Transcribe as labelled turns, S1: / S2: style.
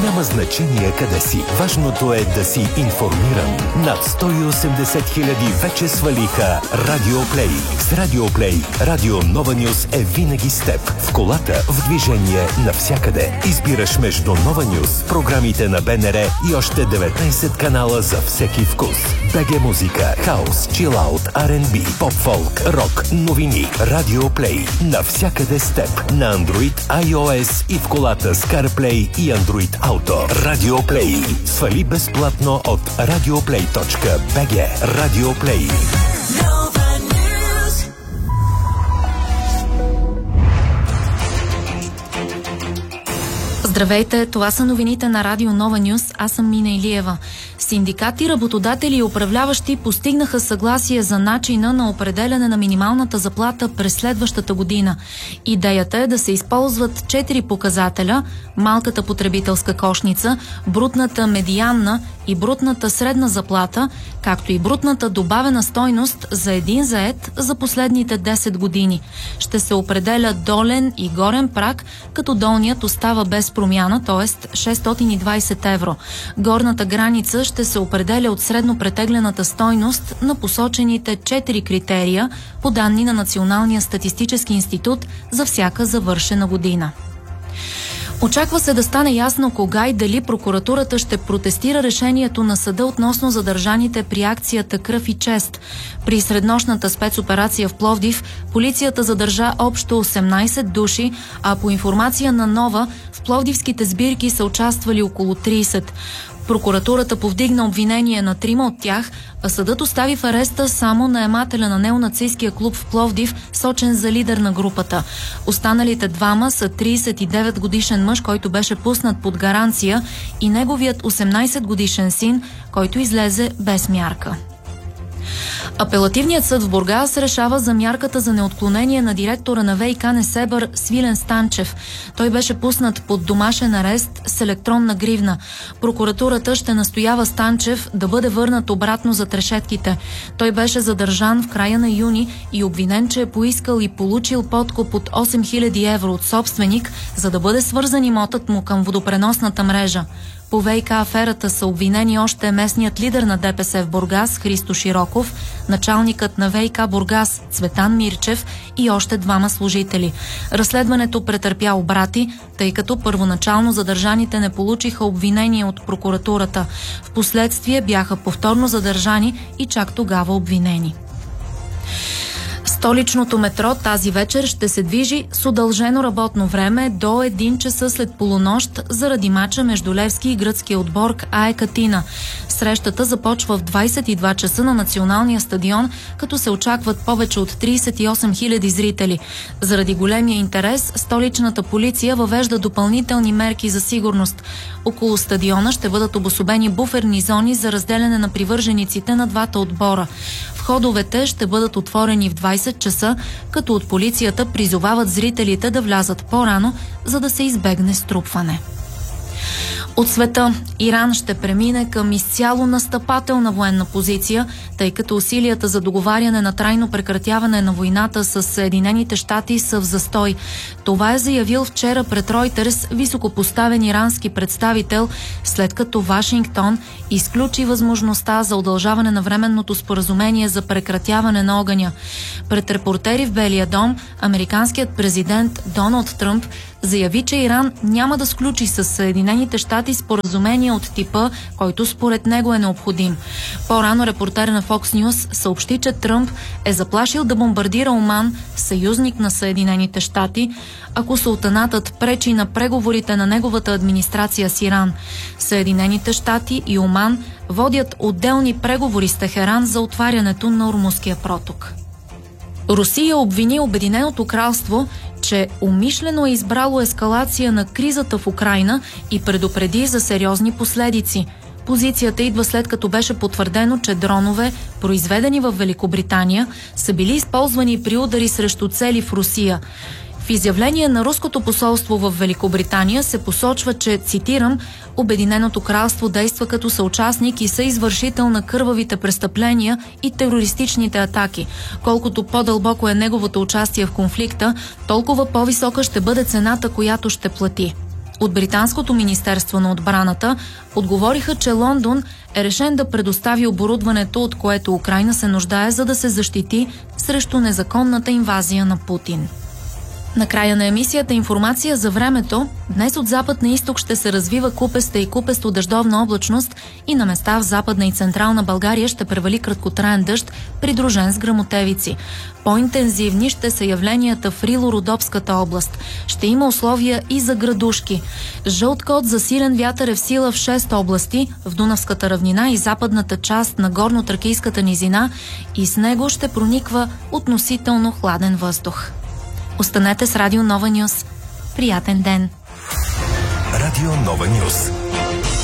S1: Няма значение къде си. Важното е да си информиран. Над 180 хиляди вече свалиха Радио Плей. С Радио Плей, Радио Нова Нюс е винаги с теб. В колата, в движение, навсякъде. Избираш между Нова Нюс, програмите на БНР и още 19 канала за всеки вкус. БГ музика, хаус, чилаут, R&B, поп-фолк, рок, новини. Радио Плей. Навсякъде с теб. На Android, iOS и в колата с CarPlay и Android Auto. Радио Плей. Свали безплатно от radioplay.bg. Радио Плей.
S2: Здравейте, това са новините на Радио Нова Нюс. Аз съм Мина Илиева. Синдикати, работодатели и управляващи постигнаха съгласие за начина на определяне на минималната заплата през следващата година. Идеята е да се използват 4 показателя: малката потребителска кошница, брутната медианна и брутната средна заплата, както и брутната добавена стойност за един зает за последните 10 години. Ще се определя долен и горен праг, като долният остава без промяна, т.е. 620 евро. Горната граница ще се определя от средно претеглената стойност на посочените 4 критерия по данни на Националния статистически институт за всяка завършена година. Очаква се да стане ясно кога и дали прокуратурата ще протестира решението на съда относно задържаните при акцията "Кръв и чест". При среднощната спецоперация в Пловдив полицията задържа общо 18 души, а по информация на Нова, в пловдивските сбирки са участвали около 30. Прокуратурата повдигна обвинение на 3 от тях, а съдът остави в ареста само наемателя на неонацистския клуб в Пловдив, сочен за лидер на групата. Останалите двама са 39 годишен мъж, който беше пуснат под гаранция, и неговият 18 годишен син, който излезе без мярка. Апелативният съд в Бургас решава за мярката за неотклонение на директора на ВиК Несебър Свилен Станчев. Той беше пуснат под домашен арест с електронна гривна. Прокуратурата ще настоява Станчев да бъде върнат обратно зад решетките. Той беше задържан в края на юни и обвинен, че е поискал и получил подкуп от 8000 евро от собственик, за да бъде свързан имотът му към водопреносната мрежа. По ВиК аферата са обвинени още местният лидер на ДПС в Бургас Христо Широков, началникът на ВиК Бургас Цветан Мирчев и още 2 служители. Разследването претърпя обрати, тъй като първоначално задържаните не получиха обвинение от прокуратурата. Впоследствие бяха повторно задържани и чак тогава обвинени. Столичното метро тази вечер ще се движи с удължено работно време до 1 часа след полунощ заради мача между Левски и гръцкия отбор АЕК Атина. Срещата започва в 22 часа на националния стадион, като се очакват повече от 38 000 зрители. Заради големия интерес, столичната полиция въвежда допълнителни мерки за сигурност. Около стадиона ще бъдат обособени буферни зони за разделяне на привържениците на двата отбора. Входовете ще бъдат отворени в 20 часа, като от полицията призовават зрителите да влязат по-рано, за да се избегне струпване. От света Иран ще премине към изцяло настъпателна военна позиция, тъй като усилията за договаряне на трайно прекратяване на войната с Съединените щати са в застой. Това е заявил вчера пред Ройтерс високопоставен ирански представител, след като Вашингтон изключи възможността за удължаване на временното споразумение за прекратяване на огъня. Пред репортери в Белия дом, американският президент Доналд Тръмп заяви, че Иран няма да сключи с Съединените щати споразумение от типа, който според него е необходим. По-рано репортер на Fox News съобщи, че Тръмп е заплашил да бомбардира Оман, съюзник на Съединените щати, ако султанатът пречи на преговорите на неговата администрация с Иран. Съединените щати и Оман водят отделни преговори с Техеран за отварянето на Ормузския проток. Русия обвини Обединеното кралство, че умишлено е избрало ескалация на кризата в Украйна и предупреди за сериозни последици. Позицията идва след като беше потвърдено, че дронове, произведени в Великобритания, са били използвани при удари срещу цели в Русия. В изявление на руското посолство в Великобритания се посочва, че, цитирам, Обединеното кралство действа като съучастник и съизвършител на кървавите престъпления и терористичните атаки. Колкото по-дълбоко е неговото участие в конфликта, толкова по-висока ще бъде цената, която ще плати. От британското министерство на отбраната отговориха, че Лондон е решен да предостави оборудването, от което Украйна се нуждае, за да се защити срещу незаконната инвазия на Путин. Накрая на емисията информация за времето. Днес от запад на изток ще се развива купеста и купесто-дъждовна облачност и на места в Западна и Централна България ще превали краткотраен дъжд, придружен с гръмотевици. По-интензивни ще са явленията в Рило-Родопската област. Ще има условия и за градушки. Жълт код за силен вятър е в сила в 6 области, в Дунавската равнина и западната част на Горно-Тракийската низина, и с него ще прониква относително хладен въздух. Останете с Радио Нова Нюс. Приятен ден!
S1: Радио Нова Нюс.